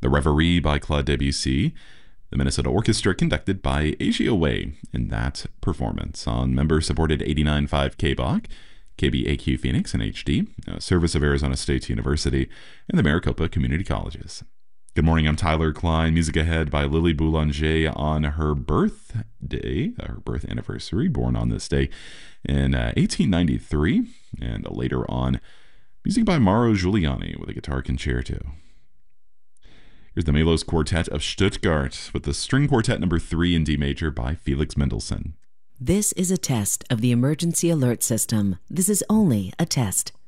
The Reverie by Claude Debussy. The Minnesota Orchestra conducted by Asia Wei in that performance on member-supported 89.5 KBOC, KBAQ Phoenix in HD, service of Arizona State University, and the Maricopa Community Colleges. Good morning, I'm Tyler Klein. Music ahead by Lily Boulanger on her birthday, her birth anniversary, born on this day in 1893, and later on, music by Mauro Giuliani with a guitar concerto. Here's the Melos Quartet of Stuttgart with the String Quartet number 3 in D major by Felix Mendelssohn. This is a test of the emergency alert system. This is only a test.